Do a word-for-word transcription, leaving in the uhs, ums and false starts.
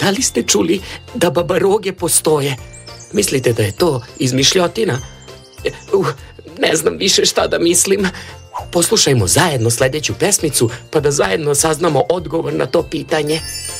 da li ste čuli da babaroge postoje? Mislite da je to izmišljotina? Uh, ne znam više šta da mislim. Poslušajmo zajedno sljedeću pesmicu, pa da zajedno saznamo odgovor na to pitanje.